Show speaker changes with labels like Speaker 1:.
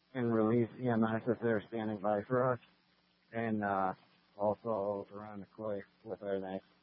Speaker 1: and release EMS if they're standing by for us, and also around the cliff with everything.